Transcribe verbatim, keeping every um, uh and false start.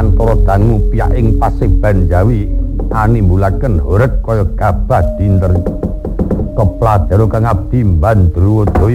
antara dangu piyaking Paseban Jawi animbulaken horet kaya gabah dinter kepladara kang abdi mbandruwa